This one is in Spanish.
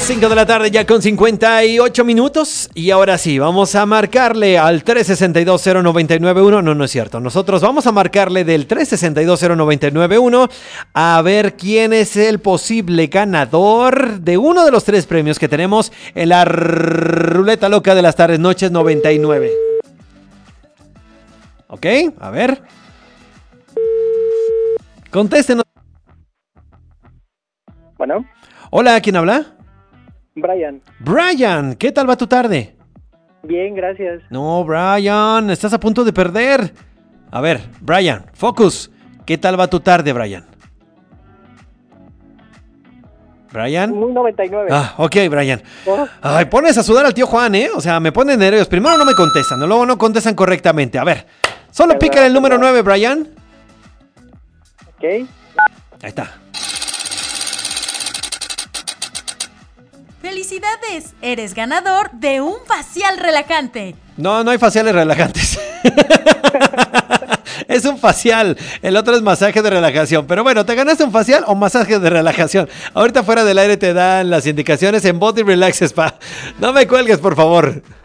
5 de la tarde ya con 58 minutos y ahora sí, vamos a marcarle al 3620991. No es cierto. Nosotros vamos a marcarle del 3620991 a ver quién es el posible ganador de uno de los 3 premios que tenemos en la ruleta loca de las tardes noches 99. ¿Ok? A ver. Contéstenos. Bueno. Hola, ¿quién habla? Brian. Brian, ¿qué tal va tu tarde? Bien, gracias. No, Brian, estás a punto de perder. A ver, Brian, focus. ¿Qué tal va tu tarde, Brian? ¿Brian? Un 99. Ah, ok, Brian. Ay, pones a sudar al tío Juan, ¿eh? O sea, me ponen nervios. Primero no me contestan, luego no contestan correctamente. A ver, solo pícale el número 9, Brian. Ok. Ahí está. ¡Felicidades! Eres ganador de un facial relajante. No hay faciales relajantes. Es un facial. El otro es masaje de relajación. Pero bueno, ¿te ganaste un facial o masaje de relajación? Ahorita fuera del aire te dan las indicaciones en Body Relax Spa. No me cuelgues, por favor.